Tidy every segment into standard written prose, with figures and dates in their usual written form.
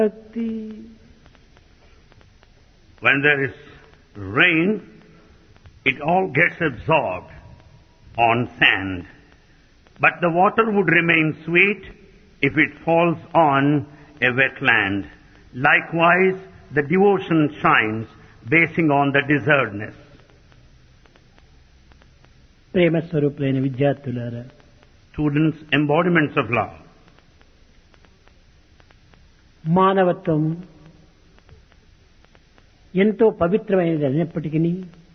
When there is rain, it all gets absorbed on sand. But the water would remain sweet if it falls on a wetland. Likewise, the devotion shines basing on the desertness. ప్రేమ స్వరూపులైన విద్యార్థులారా, Students, embodiments of love. మానవత్వం ఎంతో పవిత్రమైనది అయినప్పటికీ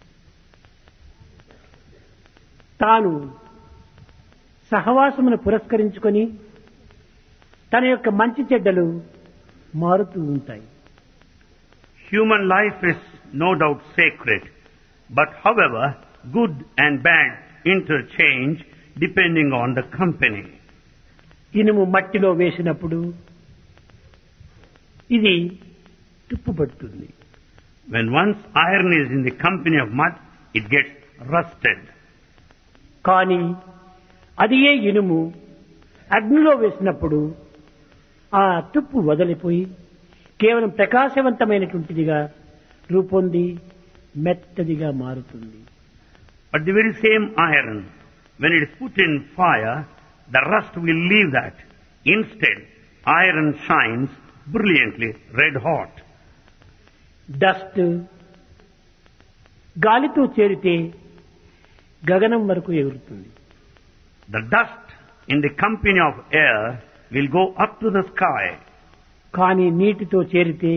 తాను సహవాసమును పురస్కరించుకొని తన యొక్క మంచి చెడ్డలు మారుతూ ఉంటాయి. Human life is no doubt sacred, but however, good and bad interchange depending on the company. ఇనుము మట్టిలో వేసినప్పుడు ఇది తుప్పుపడుతుంది. When once iron is in the company of mud, it gets rusted. కానీ అది ఏ ఇనుము అగ్నిలో వేసినప్పుడు ఆ తుప్పు వదిలిపోయి కేవలం ప్రకాశవంతమైనటువంటిదిగా రూపొంది మెత్తదిగా మారుతుంది. But the very same iron, when it is put in fire, the rust will leave that. Instead, iron shines brilliantly red hot. Dust గాలితో చేరితే గగనం వరకు ఎగురుతుంది. The dust in the company of air will go up to the sky. కానీ నీటితో చేరితే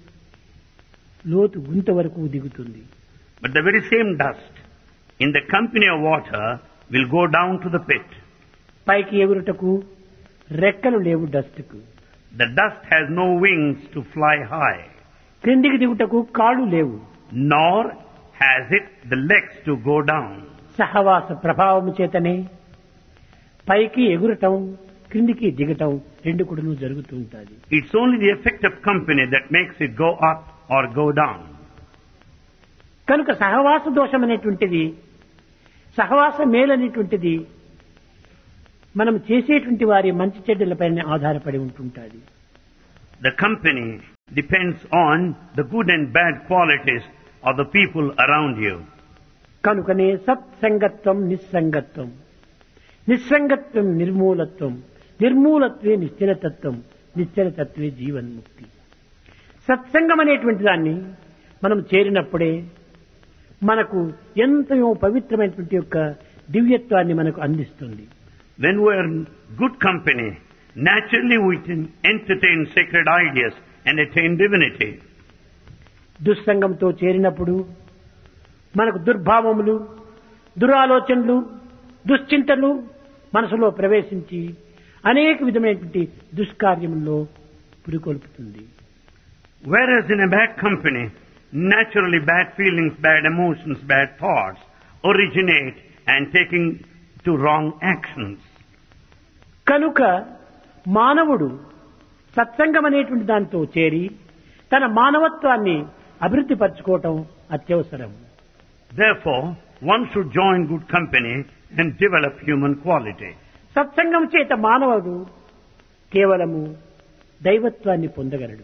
లోతు గుంత వరకు దిగుతుంది. But the very same dust in the company of water will go down to the pit. పైకి ఎగురుటకు రెక్కలు లేవు డస్ట్కు. The dust has no wings to fly high, క్రిందికి దిగుటకు కాళ్ళు లేవు. nor has it the legs to go down. సహవాస ప్రభావము చేతనే పైకి ఎగురటం క్రిందికి దిగటం రెండు కూడాను జరుగుతూ ఉంటుంది. It's only the effect of company that makes it go up or go down. కనుక సహవాస దోషం అనేటువంటిది, సహవాస మేలనేటువంటిది మనం చేసేటువంటి వారి మంచి చెడ్డలపైన ఆధారపడి ఉంటుంటుంది. The company depends on the good and bad qualities of the people around you. కనుకనే సత్సంగత్వం నిస్సంగత్వం, నిస్సంగత్వం నిర్మూలత్వం, నిర్మూలత్వే నిశ్చలతత్వం, నిశ్చలతత్వే జీవన్ముక్తి. సత్సంగం అనేటువంటి దాన్ని మనం చేరినప్పుడే మనకు ఎంతో పవిత్రమైనటువంటి యొక్క దివ్యత్వాన్ని మనకు అందిస్తుంది. When we are in good company, naturally we can entertain sacred ideas and attain divinity. దుస్సంగంతో చేరినప్పుడు మనకు దుర్భావములు, దురాలోచనలు, దుశ్చింతలు మనసులో ప్రవేశించి అనేక విధమైనటువంటి దుష్కార్యముల్లో పురికొల్పుతుంది. Whereas in a bad company, naturally bad feelings, bad emotions, bad thoughts originate and taking to wrong actions. కనుక మానవుడు సత్సంగం అనేటువంటి దాంతో చేరి తన మానవత్వాన్ని అభివృద్ధి పరచుకోవటం అత్యవసరం. Therefore, one should join good company and develop human quality. సత్సంగం చేత మానవుడు కేవలము దైవత్వాన్ని పొందగలడు.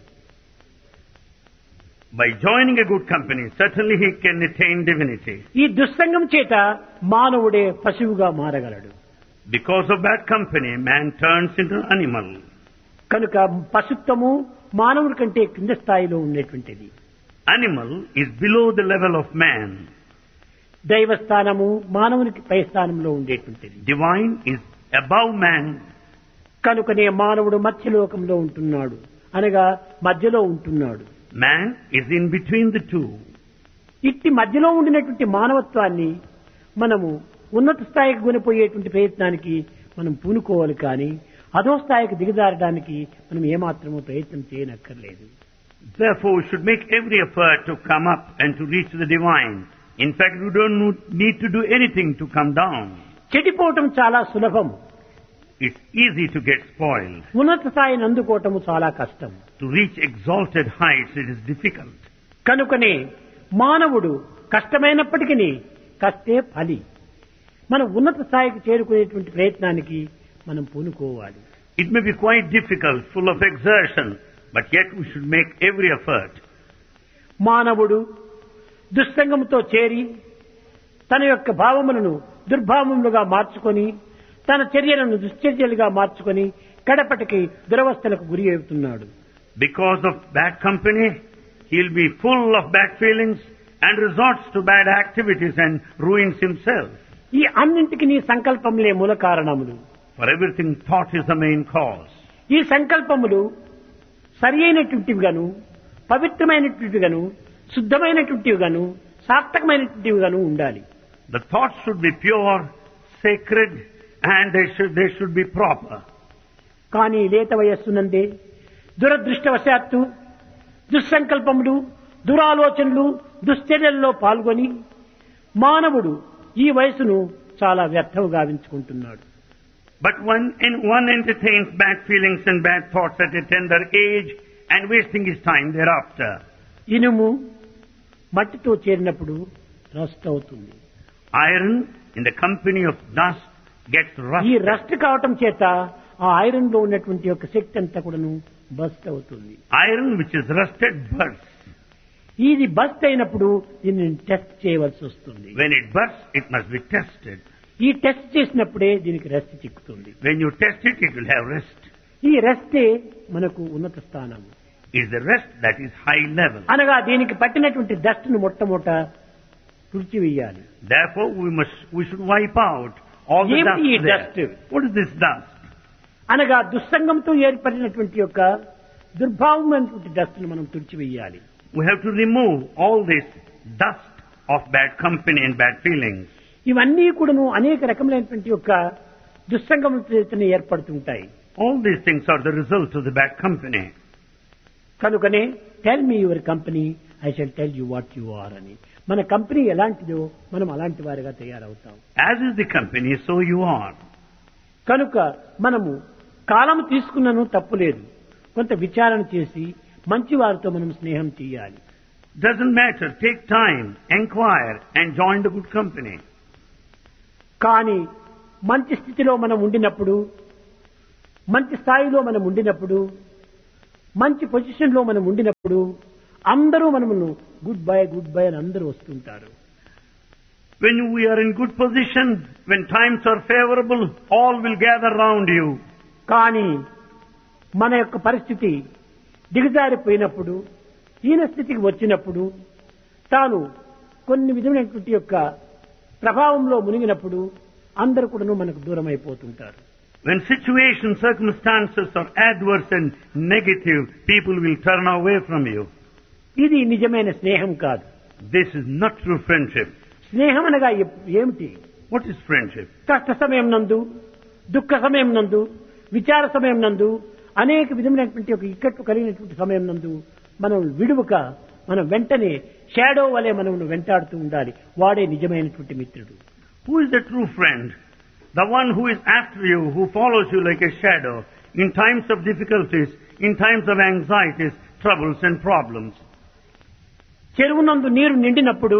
By joining a good company, certainly he can attain divinity. ఈ దుస్సంగం చేత మానవుడే పశువుగా మారగలడు. Because of bad company, man turns into an animal. కనుక పశుత్వము మానవుడి కంటే కింద స్థాయిలో ఉండేటువంటిది. Animal is below the level of man. దైవస్థానము మానవునికి పై స్థానంలో ఉండేటువంటిది. Divine is above man. కనుకనే మానవుడు మధ్యలోకంలో ఉంటున్నాడు, అనగా మధ్యలో ఉంటున్నాడు. Man is in between the two. ఇట్టి మధ్యలో ఉండినటువంటి మానవత్వాన్ని మనము ఉన్నత స్థాయికి కొనిపోయేటువంటి ప్రయత్నానికి మనం పూనుకోవాలి, కానీ అధో స్థాయికి దిగజారడానికి మనం ఏమాత్రమూ ప్రయత్నం చేయనక్కర్లేదు. Therefore, we should make every effort to come up and to reach the divine. In fact, we don't need to do anything to come down. చెడిపోవటం చాలా సులభం. It's easy to get spoiled. ఉన్నత స్థాయిని అందుకోవటము చాలా కష్టం. To reach exalted heights, it is difficult. కనుకనే మానవుడు కష్టమైనప్పటికీ కష్టే ఫలి. మనం ఉన్నత స్థాయికి చేరుకునేటువంటి ప్రయత్నానికి మనం పూనుకోవాలి. It may be quite difficult, full of exertion, But yet we should make every effort. మానవుడు దుస్సంగంతో చేరి తన యొక్క భావములను దుర్భావములుగా మార్చుకొని తన చర్యలను దుశ్చర్యలుగా మార్చుకొని కడపటికి దురవస్థలకు గురి అవుతున్నాడు. Because of bad company, he'll be full of bad feelings and resorts to bad activities and ruins himself. ఈ అన్నింటికి నీ సంకల్పములే మూల కారణములు. For everything, thought is the main cause. ఈ సంకల్పములు సరి అయినటువంటివిగాను పవిత్రమైనటువంటివిగాను శుద్ధమైనటువంటివిగాను సార్థకమైనటువంటివిగాను ఉండాలి. The thoughts should be pure, sacred, and they should be proper. కానీ లేత వయస్సునందే దురదృష్టవశాత్తు దుస్సంకల్పములు దురాలోచనలు దుశ్చర్యల్లో పాల్గొని మానవుడు ఈ వయసును చాలా వ్యర్థం గావించుకుంటున్నాడు. But when one entertains bad feelings and bad thoughts at a tender age and wasting his time thereafter. ఇనుము మట్టితో చేరినప్పుడు రస్ట్ అవుతుంది. Iron in the company of dust gets ఈ rusted. రస్ట్ కావటం చేత ఆ ఐరన్ లో ఉన్నటువంటి యొక్క శక్తి అంతా కూడాను బస్ట్ అవుతుంది. Iron which is rusted bursts. ఇది బస్ట్ అయినప్పుడు దీన్ని టెస్ట్ చేయవలసి వస్తుంది. When it bursts, it must be tested. ఈ టెస్ట్ చేసినప్పుడే దీనికి rest చిక్కుతుంది. When you test it, it will have rest. ఈ రెస్టే మనకు ఉన్నత స్థానం. It's the rest that is high level. అనగా దీనికి పట్టినటువంటి డస్ట్ ను మొట్టమొదట తుడిచివేయాలి. Therefore, we should wipe out all the ఏమిటి ఈ dust there. dust? What is this dust? అనగా దుస్సంగంతో ఏర్పడినటువంటి యొక్క దుర్భావమైనటువంటి డస్ట్ ను మనం తుడిచివేయాలి. We have to remove all this dust of bad company and bad feelings. ఇవన్నీ కూడాను అనేక రకములైనటువంటి యొక్క దుస్సంగం చేతనే ఏర్పడుతుంటాయి. All these things are the result of the bad company. కనుకనే tell me your company I shall tell you what you are అని. మన కంపెనీ ఎలాంటిదో మనం అలాంటి వారిగా తయారవుతాం. As is the company, so you are. కనుక మనము కాలం తీసుకున్నను తప్పులేదు. కొంత విచారణ చేసి మంచి వారితో మనం స్నేహం చేయాలి. Doesn't matter. Take time, inquire, and join the good company. కానీ మంచి స్థితిలో మనం ఉండినప్పుడు మంచి స్థాయిలో మనం ఉండినప్పుడు మంచి పొజిషన్ లో మనం ఉండినప్పుడు అందరూ మనమును గుడ్ బై అని అందరూ వస్తుంటారు. When we are in good position, when times are favorable, all will gather round you. కానీ మన యొక్క పరిస్థితి దిగజారిపోయినప్పుడు హీన స్థితికి వచ్చినప్పుడు తాను కొన్ని విధమైనటువంటి యొక్క ప్రభావంలో మునిగినప్పుడు అందరూ కూడా మనకు దూరం అయిపోతుంటారు. When situations, circumstances are adverse and negative, people will turn away from you. ఇది నిజమైన స్నేహం కాదు. This is not true friendship. స్నేహం అనగా ఏమిటి? What is friendship? కష్ట సమయం నందు దుఃఖ సమయం నందు విచార సమయం నందు అనేక విధమైనటువంటి ఒక ఇక్కట్లు కలిగినటువంటి సమయం నందు మనం విడువక మనం వెంటనే షాడో వలె మనం వెంటాడుతూ ఉండాలి. వాడే నిజమైనటువంటి మిత్రుడు. Who is the true friend? The one who is after you, who follows you like a shadow in times of difficulties, in times of anxieties, troubles and problems. చెరువు నందు నీరు నిండినప్పుడు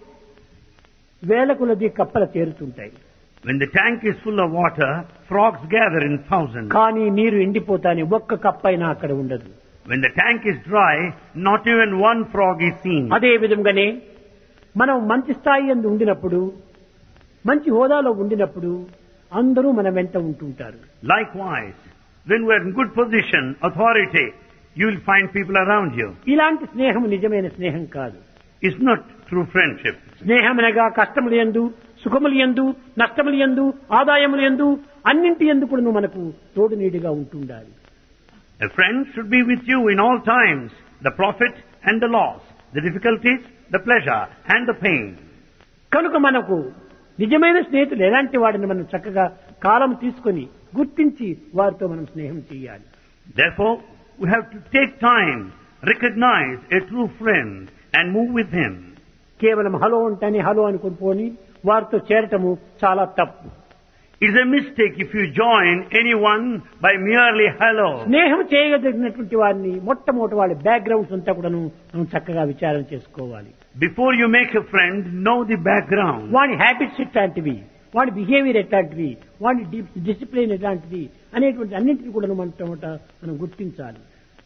వేల కొలది కప్పలు చేరుతుంటాయి. When the tank is full of water, frogs gather in thousands. కానీ నీరు ఎండిపోతానే ఒక్క కప్పైనా అక్కడ ఉండదు. When the tank is dry, not even one frog is seen. అదే విధంగానే మనం మంచి స్థాయి యందు ఉండినప్పుడు మంచి హోదాలో ఉండినప్పుడు అందరూ మన వెంట ఉంటుంటారు. Likewise, when we are in good position, authority, you will find people around you. ఇలాంటి స్నేహం నిజమైన స్నేహం కాదు. It's not true friendship. స్నేహం అనగా కష్టములు యందు సుఖములు యందు నష్టములు యందు ఆదాయములు యందు అన్నింటి యందు కూడా మనకు తోడు నీడిగా ఉంటుండాలి. A friend should be with you in all times, the profit and the loss, the difficulties, the pleasure and the pain. కనుక మనకు నిజమైన స్నేహితులు ఎలాంటి వాడిని మనం చక్కగా కాలం తీసుకొని గుర్తించి వారితో మనం స్నేహం చేయాలి. Therefore, we have to take time, recognize a true friend and move with him. కేవలం హలో అంటేనే హలో అనుకుని పోని వారితో చేరటము చాలా తప్పు. It's a mistake if you join anyone by merely hello. స్నేహం చేయగలిగినటువంటి వారిని మొట్టమొదటి వాళ్ళ బ్యాక్గ్రౌండ్స్ అంతా కూడాను మనం చక్కగా విచారణ చేసుకోవాలి. Before you make a friend, know the background. వాడి హ్యాబిట్స్ ఎట్లాంటివి, వాడి బిహేవియర్ ఎట్లాంటివి, వాడి డిసిప్లిన్ ఎట్లాంటివి అనేటువంటి అన్నింటినీ కూడా మనం గుర్తించాలి.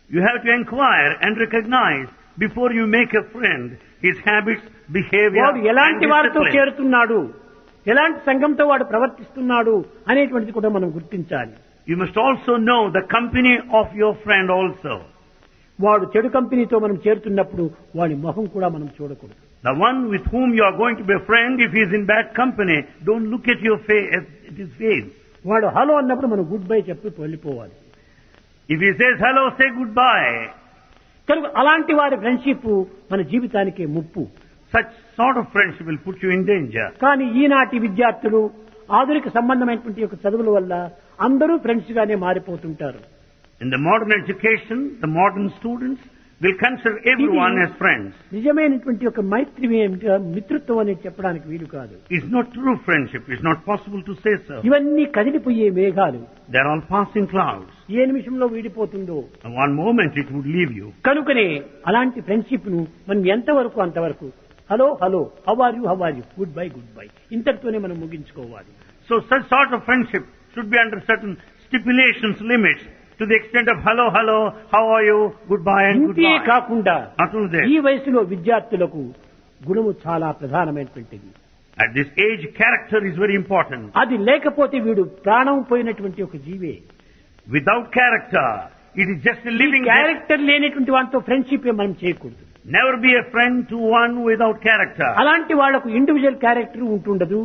You have to inquire and recognize before you make a friend his habits, behavior, వాడు and ఎలాంటి వారితో discipline. చేరుతున్నాడు, ఎలాంటి సంఘంతో వాడు ప్రవర్తిస్తున్నాడు అనేటువంటిది కూడా మనం గుర్తించాలి. You must also know the company of your friend also. వాడు చెడు కంపెనీతో మనం చేరుతున్నప్పుడు వాడి మొహం కూడా మనం చూడకూడదు. The one with whom you are going to be a friend, if he is in bad company, don't look at your face, at his face. వాడు హలో అన్నప్పుడు మనం గుడ్ బై చెప్పి వెళ్ళిపోవాలి. If he says hello, say goodbye. కనుక అలాంటి వారి friendship మన జీవితానికి ముప్పు. Such sort of friendship will put you in danger. కానీ ఈనాటి విద్యార్థులు ఆధునిక సంబంధమైనటువంటి యొక్క చదువుల వల్ల అందరూ ఫ్రెండ్స్ గానే మారిపోతుంటారు. In the modern education, the modern students will consider everyone as friends. నిజమైనటువంటి ఒక మైత్రి మిత్రత్వం అనేది చెప్పడానికి వీలు కాదు. It's not true friendship. It's not possible to say so. ఇవన్నీ కదిలిపోయే మేఘాలు. They're all passing clouds. ఏ నిమిషంలో వీడిపోతుందో. And one moment it would leave you. కనుకనే అలాంటి ఫ్రెండ్షిప్ ను మనం ఎంతవరకు అంతవరకు hello hello how are you good bye ఇంతటితోనే మనం ముగించుకోవాలి. So such sort of friendship should be under certain stipulations, limits, to the extent of hello, how are you, goodbye and ఇంతే goodbye. కాకుండా Not only that, ఈ వయసులో విద్యార్థులకు గుణము చాలా ప్రధానమైనటువంటిది. at this age, character is very important. అది లేకపోతే వీడు ప్రాణం పోయినటువంటి ఒక జీవే. Without character, it is just a living death. Character లేనటువంటి వాటితో ఫ్రెండ్షిప్ మనం చేయకూడదు. Never be a friend to one without character. అలాంటి వాళ్లకు ఇండివిజువల్ క్యారెక్టర్ ఉంటుండదు,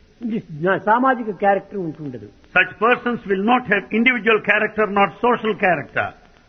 సామాజిక character ఉంటుండదు. Such persons will not have individual character, not social character.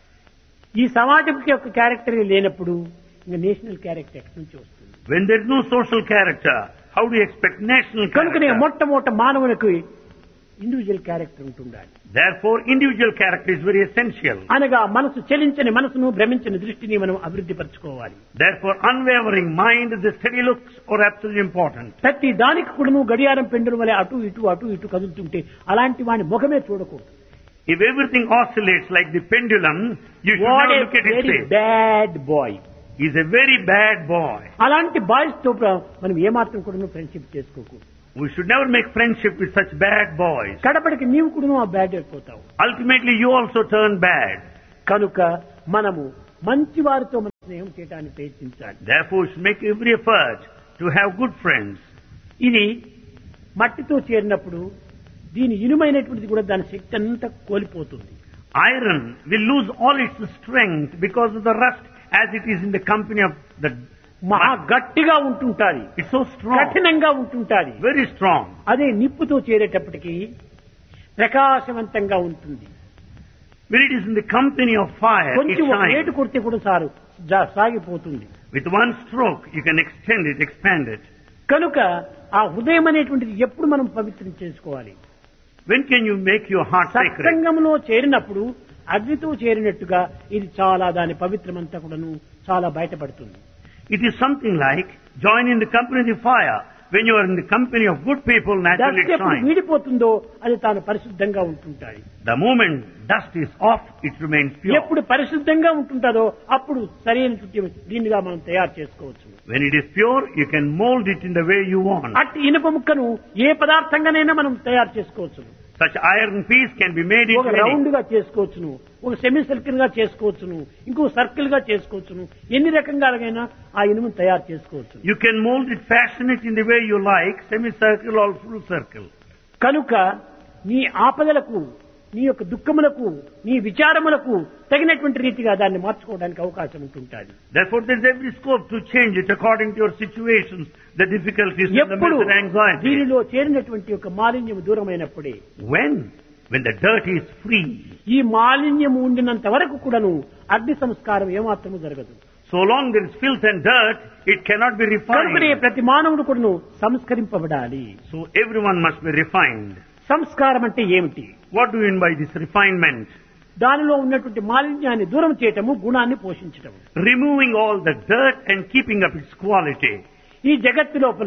ఈ సమాజం యొక్క క్యారెక్టర్ లేనప్పుడు ఇంకా నేషనల్ క్యారెక్టర్ ఎక్కడి నుంచి వస్తుంది? When there is no social character, how do you expect national కనుకనే character? మొట్టమొదట మానవునికి ఇండివిజువల్ క్యారెక్టర్ ఉంటుండాలి. Therefore, individual character is very essential. అనగా మనసు చలించని మనసును భ్రమించని దృష్టిని మనం అభివృద్ధి పరచుకోవాలి. Therefore, unwavering mind, the steady looks are absolutely important. ప్రతి దానికి కూడా గడియారం పెండుల వలె అటు ఇటు కదులుతుంటే అలాంటి వాని ముఖమే చూడకూడదు. If everything oscillates like the pendulum, you should never look at his very face. Bad boy. He's a very bad boy. అలాంటి బాయ్స్ తో మనం ఏమాత్రం కూడా ఫ్రెండ్షిప్ చేసుకోకూడదు. We should never make friendship with such bad boys. కడపడికి నీవు కూడా ఆ bad అయిపోతావు. Ultimately, you also turn bad. కనుక మనము మంచి వారితో మనం స్నేహం చేయడానికి ప్రయత్నించాలి. Therefore, we should make every effort to have good friends. ఇది మట్టితో చేరినప్పుడు దీని ఇనుమైనటువంటిది కూడా దాని శక్తి అంతా కోల్పోతుంది. Iron will lose all its strength because of the rust as it is in the company of the మహా గట్టిగా ఉంటుంటాది, It's so strong, కఠినంగా ఉంటుంటాది. very strong. అదే నిప్పుతో చేరేటప్పటికి ప్రకాశవంతంగా ఉంటుంది. When it is in the company of fire, it కొంచెం ఒక shines. ఏటు కొడితే కూడా సాగిపోతుంది. With one stroke, you can extend it, expand it. కనుక ఆ హృదయం అనేటువంటిది ఎప్పుడు మనం పవిత్రం చేసుకోవాలి? When can you make your heart sacred? సత్సంగంలో చేరినప్పుడు అగ్నితో చేరినట్టుగా ఇది చాలా దాని పవిత్రమంతా కూడాను చాలా బయటపడుతుంది. It is something like join in the company of the fire. When you are in the company of good people, naturally it dust ఎప్పుడు shines. వీడిపోతుందో అది తాను పరిశుద్ధంగా ఉంటుంటాయి. The moment dust is off, it remains pure. ఎప్పుడు పరిశుద్ధంగా ఉంటుందో అప్పుడు సరైన దీనిగా మనం తయారు చేసుకోవచ్చు. When it is pure, you can mold it in the way you want. అట్టి ఇనుప ముక్కను ఏ పదార్థంగానైనా మనం తయారు చేసుకోవచ్చు. Such iron piece can be made ఒక into రౌండ్ any. గా చేసుకోవచ్చును, ఒక సెమీ సర్కిల్ గా చేసుకోవచ్చును, ఇంకో సర్కిల్ గా చేసుకోవచ్చును, ఎన్ని రకంగాలైనా ఆ ఇనుమును తయారు చేసుకోవచ్చు. You can mold it, fashion it in the way you like, semicircle or full circle. కనుక నీ ఆపదలకు, నీ యొక్క దుఃఖములకు, నీ విచారములకు తగినటువంటి రీతిగా దాన్ని మార్చుకోవడానికి అవకాశం ఉంటుంటుంది. Therefore, there is every scope to change it according to your situations, the difficulties, and the ఎప్పుడు mental anxiety. దీనిలో చేరినటువంటి యొక్క మాలిన్యం దూరమైనప్పుడే, When the dirt is free, ఈ మాలిన్యం ఉండినంత వరకు కూడాను అగ్ని సంస్కారం ఏమాత్రము జరగదు. so long there is filth and dirt, it cannot be కనుకనే refined. ప్రతి మానవుడు కూడాను సంస్కరింపబడాలి. So everyone must be refined. సంస్కారం అంటే ఏమిటి? What do you mean by this refinement? దానిలో ఉన్నటువంటి మాలిన్యాన్ని దూరం చేయటము, గుణాన్ని పోషించటము. Removing all the dirt and keeping up its quality. ఈ జగత్తు లోపల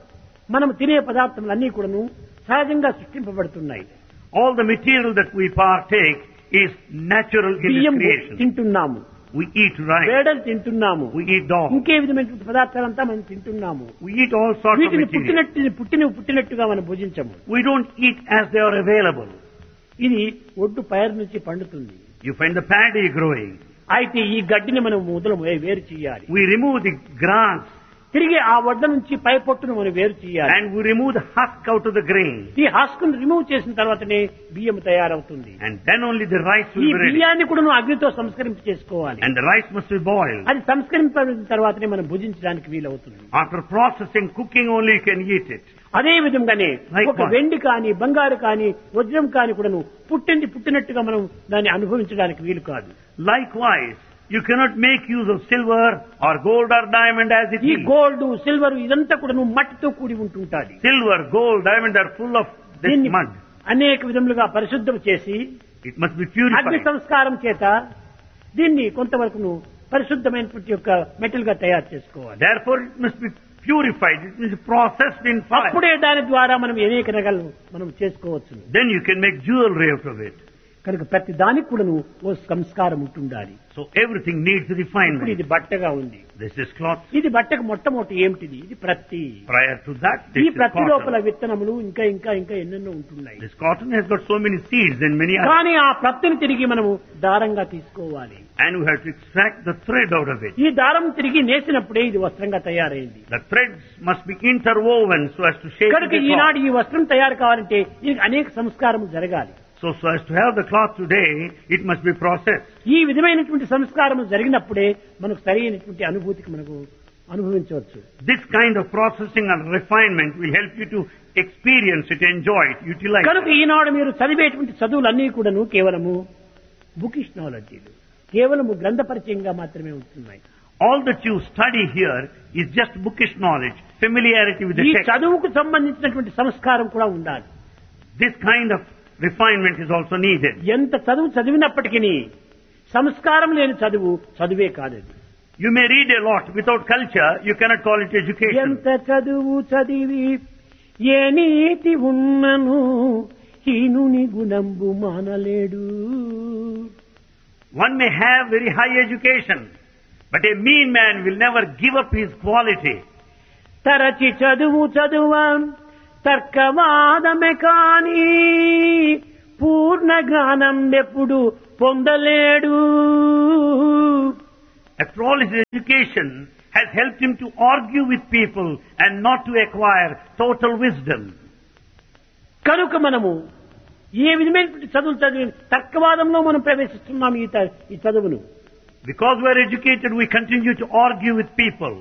మనం తినే పదార్థములన్నీ కూడాను సహజంగా సృష్టింపబడుతున్నాయి. All the material that we partake is natural in this బియ్యం creation. తింటున్నాము, We eat rice, వేడలు తింటున్నాము, we eat dog, ఇంకే విధమైనటువంటి పదార్థాలంతా మనం తింటున్నాము. we eat all sorts of వీటిని material. పుట్టినట్టుగా మనం భుజించము. We don't eat as they are available. ఇది ఒడ్డు పైరు నుంచి పండుతుంది. You find the paddy growing. అయితే ఈ గడ్డిని మనం మొదలు వేరు చేయాలి. We remove the grass తిరిగి ఆ వడ్ల నుంచి పై పొట్టును మనం వేరు చేయాలి. and we remove the husk out of the grain. ఈ హస్కును రిమూవ్ చేసిన తర్వాతనే బియ్యం తయారవుతుంది. And then only the rice ఈ will be ready. బియ్యాన్ని కూడా నువ్వు అగ్నితో సంస్కరింప చేసుకోవాలి. And the rice must be boiled. అది సంస్కరించిన తర్వాతనే మనం భుజించడానికి వీలవుతుంది. After processing, cooking only you can eat it. అదే విధంగానే Likewise. ఒక వెండి కానీ బంగారు కానీ వజ్రం కానీ కూడా పుట్టినట్టుగా మనం దాన్ని అనుభవించడానికి వీలు కాదు. Likewise, you cannot make use of silver or gold or diamond as it ఈ is. గోల్డ్ సిల్వర్ ఇదంతా కూడా మట్టితో కూడి ఉంటుంటాది. Silver, gold, diamond are full of this దీన్ని mud. అనేక విధములుగా పరిశుద్ధం చేసి It must be అగ్ని purified. సంస్కారం చేత దీన్ని కొంతవరకు పరిశుద్ధమైనటువంటి యొక్క మెటల్ గా తయారు చేసుకోవాలి. Therefore, it must be purified. It must be processed in fire. అప్పుడే దాని ద్వారా మనం అనేక రకాలు మనం చేసుకోవచ్చు. Then you can make jewelry out of it. కనుక ప్రతి దానికి కూడా ఓ సంస్కారం ఉంటుండాలి. So everything needs ఇప్పుడు refinement. ఇది బట్టగా ఉంది. This is cloth. ఇది బట్టకు మొట్టమొదటి ఏమిటిది? ఇది ప్రత్తి. Prior to that, ఈ this is ప్రత్తి లోపల cotton. విత్తనములు ఇంకా ఇంకా ఇంకా ఎన్నెన్నో ఉంటున్నాయి. This cotton has got so many seeds and many others. కానీ ఆ ప్రత్తిని తిరిగి మనము దారంగా తీసుకోవాలి. And we have to extract the thread out of it. ఈ దారం తిరిగి నేసినప్పుడే ఇది వస్త్రంగా తయారైంది. The threads must be interwoven so as to shape కనుక the cloth. ఈనాడు ఈ వస్త్రం తయారు కావాలంటే దీనికి అనేక సంస్కారం జరగాలి. So as to have the cloth today, it must be processed. ఈ విధమైనటువంటి సంస్కారం జరిగినప్పుడే మనకు సరైనటువంటి అనుభూతికి మనకు అనుభవించవచ్చు. This kind of processing and refinement will help you to experience it, enjoy it, utilize కనుక it. ఈనాడు మీరు చదివేటువంటి చదువులన్నీ కూడాను కేవలము బుకిష్ నాలెడ్జీలు, కేవలము గ్రంథ పరిచయంగా మాత్రమే ఉంటున్నాయి. All that you study here is just bookish knowledge, familiarity with the ఈ text. చదువుకు సంబంధించినటువంటి సంస్కారం కూడా ఉండాలి. This kind of refinement is also needed. ఎంత చదువు చదివినప్పటికీ సంస్కారం లేని చదువు చదువే కాదది. You may read a lot without culture, you cannot call it education. ఎంత చదువు చదివి ఏ నీతి ఉన్నను హీనుని గుణంబు మానలేడు. One may have very high education, but a mean man will never give up his quality. తరచి చదువా తర్కవాదమే కాని పూర్ణ జ్ఞానం ఎప్పుడు పొందలేడు. After all, his education has helped him to argue with people and not to acquire total wisdom. కనుక మనము ఏ విధమైనటువంటి చదువులు చదివి తర్కవాదంలో మనం ప్రవేశిస్తున్నాం ఈ చదువును. Because we are educated, we continue to argue with people.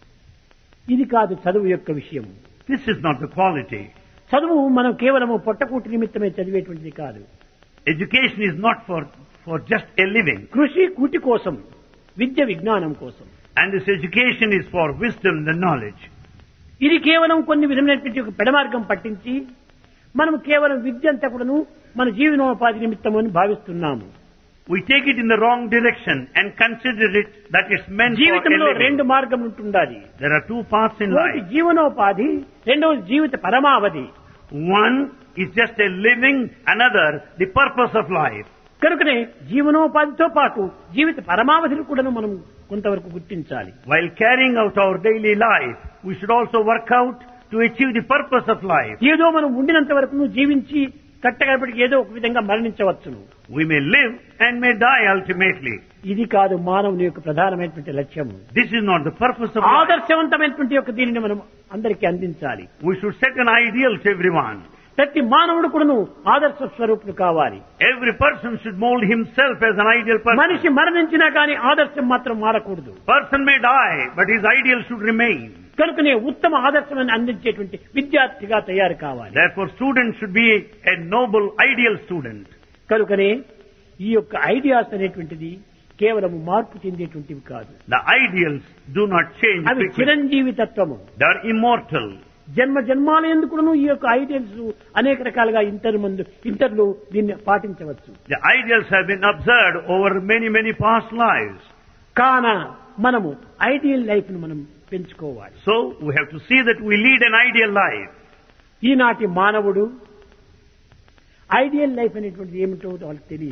ఇది కాదు చదువు యొక్క విషయం. This is not the quality. చదువు మనం కేవలము పొట్టకూటి నిమిత్తమే చదివేటువంటిది కాదు. Education is not for just a living. కృషి కూటి కోసం, విద్య విజ్ఞానం కోసం. And this education is for wisdom and knowledge. ఇది కేవలం కొన్ని విధమైనటువంటి ఒక పెడమార్గం పట్టించి మనం కేవలం విద్య అంతా కూడాను మన జీవనోపాధి నిమిత్తము అని భావిస్తున్నాము. We take it in the wrong direction and consider it that it's meant for a జీవితంలో living. రెండు మార్గం ఉంటుండాలి. There are two paths in ఒకటి life. జీవనోపాధి, రెండవది జీవిత పరమావధి. One is just a living, another the purpose of life. కనుకనే జీవనోపాధితో పాటు జీవిత పరమావధిని కూడా మనం కొంతవరకు గుర్తించాలి. While carrying out our daily life, we should also work out to achieve the purpose of life. ఏదో మనం ఉండినంత వరకు జీవించి కట్టగడపటికి ఏదో ఒక విధంగా మరణించవచ్చును. We may live and may die ultimately. ఇది కాదు మానవుని యొక్క ప్రధానమైనటువంటి లక్ష్యం. This is not the purpose of life. ఆదర్శవంతమైనటువంటి యొక్క దీనిని మనం అందరికీ అందించాలి. We should set an ideal to everyone. ప్రతి మానవుడు కూడాను ఆదర్శ స్వరూపుడు కావాలి. Every person should mold himself as an ideal person. మనిషి మరణించినా కానీ ఆదర్శం మాత్రం మారకూడదు. Person may die, but his ideal should remain. కనుకనే ఉత్తమ ఆదర్శమని అందించేటువంటి విద్యార్థిగా తయారు కావాలి. Therefore, students should be a noble, ideal student. కనుకనే ఈ యొక్క ఐడియాస్ అనేటువంటిది కేవలం మార్పు చెందేటువంటివి కాదు. The ideals do not change అవి quickly. చిరంజీవి తత్వము. They are immortal. జన్మ జన్మాల ఎందుకును ఈ యొక్క ఐడియల్స్ అనేక రకాలుగా ఇంటర్లు దీన్ని పాటించవచ్చు. The ideals have been observed over many, many past lives. కాన మనము ఐడియల్ లైఫ్ ను మనం పెంచుకోవాలి. So, we have to see that we lead an ideal life. ఈనాటి మానవుడు ఐడియల్ లైఫ్ అనేటువంటిది ఏమిటో వాళ్ళకి తెలియదు.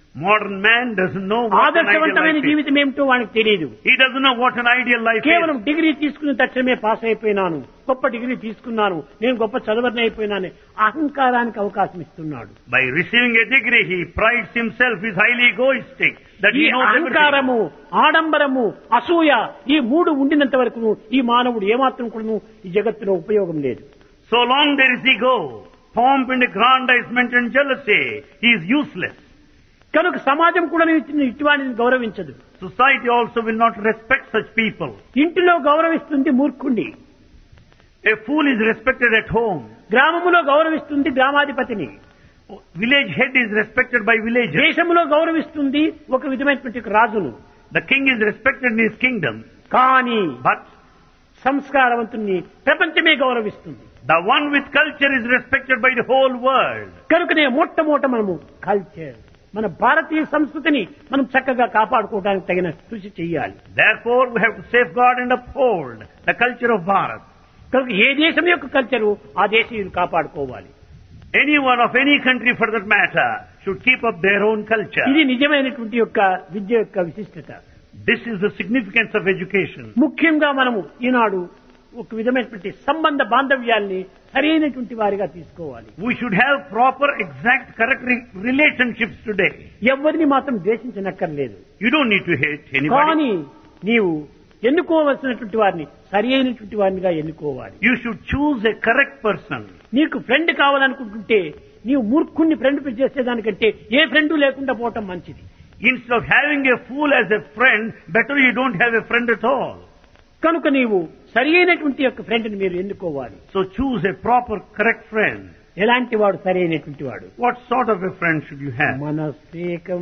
Modern man doesn't know what an ideal ఆదర్శవంతమైన life is. జీవితం ఏమిటో వానికి తెలియదు. He doesn't know what an ideal life కేవలం is. డిగ్రీ తీసుకున్న తక్షణమే పాస్ అయిపోయినాను, గొప్ప డిగ్రీ తీసుకున్నాను, నేను గొప్ప చదవని అయిపోయినాను, అహంకారానికి అవకాశం ఇస్తున్నాడు. By receiving a degree, he prides himself, is highly egoistic, that ఈ he knows everything. అహంకారము, ఆడంబరము, అసూయ ఈ మూడు ఉండినంత వరకు ఈ మానవుడు ఏమాత్రం కూడా ఈ జగత్తులో ఉపయోగం లేదు. So long there is ego, pomp and aggrandizement and jealousy, he is useless. కనుక సమాజం కూడా ఇటువంటిని గౌరవించదు. Society also will not respect such people. ఇంటిలో గౌరవిస్తుంది మూర్ఖుణ్ణి, A fool is respected at home. గ్రామములో గౌరవిస్తుంది గ్రామాధిపతిని, Village head is respected by villagers. దేశంలో గౌరవిస్తుంది ఒక విధమైనటువంటి రాజును. The king is respected in his kingdom. కానీ But సంస్కారవంతుణ్ణి ప్రపంచమే గౌరవిస్తుంది. the one with culture is respected by the whole world. కనుకనే మొట్టమొదట మనము కల్చర్, మన భారతీయ సంస్కృతిని మనం చక్కగా కాపాడుకోవడానికి తగిన కృషి చేయాలి. Therefore, we have to safeguard and uphold the culture of Bharat. కనుక ఏ దేశం యొక్క కల్చరు ఆ దేశీయులు కాపాడుకోవాలి. Anyone of any country for that matter should keep up their own culture. ఇది నిజమైనటువంటి యొక్క విద్య యొక్క విశిష్టత. This is the significance of education. ముఖ్యంగా మనము ఈనాడు ఒక విధమైనటువంటి సంబంధ బాంధవ్యాల్ని సరైనటువంటి వారిగా తీసుకోవాలి. We should have proper, exact, correct relationships today. ఎవరిని మాత్రం ద్వేషించనక్కర్లేదు. You don't need to hate anybody. కానీ నీవు ఎన్నుకోవలసినటువంటి వారిని సరి అయినటువంటి వారినిగా ఎన్నుకోవాలి. You should choose a correct person. నీకు ఫ్రెండ్ కావాలనుకుంటుంటే నీవు మూర్ఖుణ్ణి ఫ్రెండ్ చేసేదానికంటే ఏ ఫ్రెండ్ లేకుండా పోవటం మంచిది. Instead of having a fool as a friend, better you don't have a friend at all. కనుక నీవు సరి అయినటువంటి యొక్క ఫ్రెండ్ని మీరు ఎన్నుకోవాలి. So choose a proper, correct friend. ఎలాంటి వాడు సరి అయినటువంటి వాడు? What sort of a friend should you have? మనస్సేకం,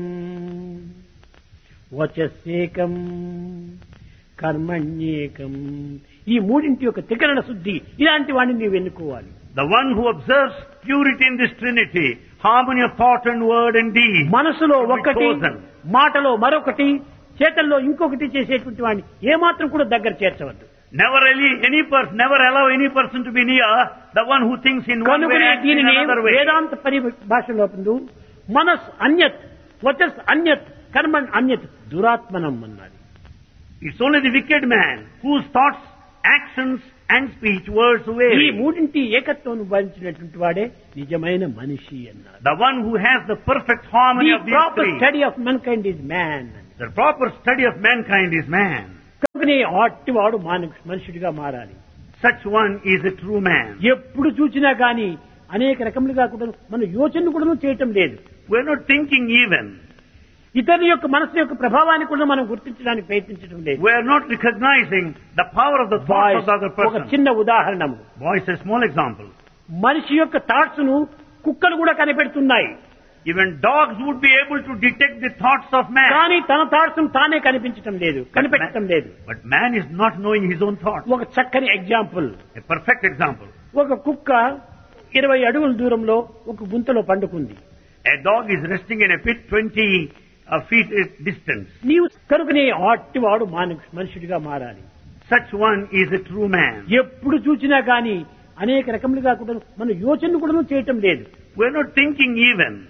వచస్సేకం, కర్మణ్యేకం, ఈ మూడింటి యొక్క త్రికరణ శుద్ధి, ఇలాంటి వాడిని నీవు ఎన్నుకోవాలి. The one who observes purity in this Trinity, harmony of thought and word and deed. మనసులో should be ఒకటి, chosen. మాటలో మరొకటి, చేతల్లో ఇంకొకటి చేసేటువంటి వాడిని ఏమాత్రం కూడా దగ్గర చేర్చవద్దు. Never allow any person to be near the one who thinks in one way కనుకనే and in దీనిని another way. వేదాంత పరిభాషలో మనస్ అన్యత్, వచస్ అన్యత్, కర్మణ్ అన్యత్, దురాత్మనం అన్నది. It's only the wicked man whose thoughts, actions and speech, words ఈ vary. మూడింటి ఏకత్వం భరించినటువంటి వాడే నిజమైన మనిషి అన్నారు. The one who has the perfect harmony The of these proper three. study of mankind is man. The proper study of mankind is man. కనుకనే అట్టివాడు మనుషుడిగా మారాలి. Such one is a true man. ఎప్పుడు చూసినా గాని అనేక రకములుగా కూడా మన యోచన కూడా చేయటం లేదు. We're not thinking even. ఇతరుల యొక్క మనసు యొక్క ప్రభావాన్ని కూడా మనం గుర్తించడానికి ప్రయత్నించడం లేదు. We're not recognizing the power of the thoughts of the other ఒక person. చిన్న ఉదాహరణము, Boys, a small example. మనిషి యొక్క థాట్స్ ను కుక్కలు కూడా కనిపెడుతున్నాయి. Even dogs would be able to detect the thoughts of man. కానీ తన థాట్స్ తానే కనిపించటం లేదు, కనిపెట్టడం లేదు. But man is not knowing his own thoughts. ఒక చక్కని ఎగ్జాంపుల్, A perfect example. ఒక కుక్క 20 అడుగుల దూరంలో ఒక గుంతలో పండుకుంది. A dog is resting in a pit 20 feet distance. నీవు కనుకనే అట్టివాడు మనుషుడిగా మారాలి. Such one is a true man. ఎప్పుడు చూసినా గాని అనేక రకములుగా కూడా మన యోచన కూడా చేయటం లేదు. We're not thinking even.